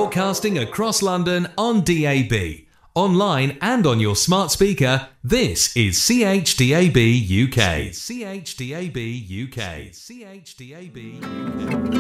broadcasting across London on DAB. Online and on your smart speaker, this is CHDAB UK. CHDAB UK. CHDAB UK.